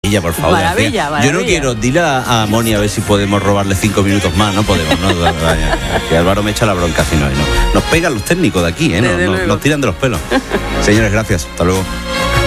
Por favor, maravilla. Yo no quiero, dile a Moni a ver si podemos robarle 5 minutos más. No podemos, ¿no? Que Álvaro me echa la bronca si no. Nos pegan los técnicos de aquí, ¿eh? Nos tiran de los pelos. Señores, gracias. Hasta luego.